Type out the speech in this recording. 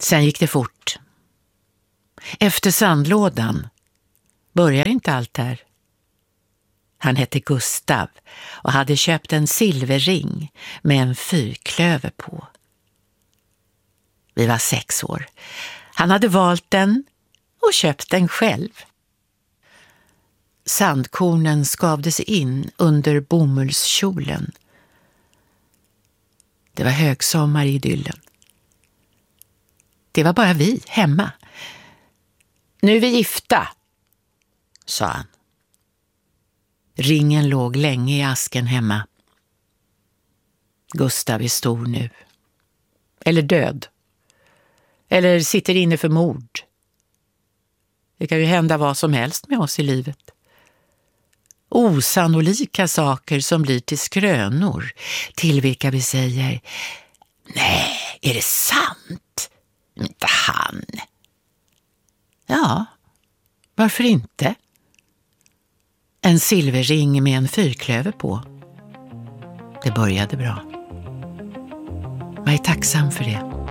Sen gick det fort. Efter sandlådan började inte allt där. Han hette Gustav och hade köpt en silverring med en fyrklöver på. Vi var 6 år. Han hade valt den och köpt den själv. Sandkornen skavdes in under bomullskjolen. Det var högsommar i idyllen. Det var bara vi hemma. Nu är vi gifta, sa han. Ringen låg länge i asken hemma. Gustav är stor nu. Eller död. Eller sitter inne för mord. Det kan ju hända vad som helst med oss i livet. Osannolika saker som blir till skrönor, till vilka vi säger: nej, är det sant? Inte han. Ja, varför inte? En silverring med en fyrklöver på. Det började bra. Jag är tacksam för det.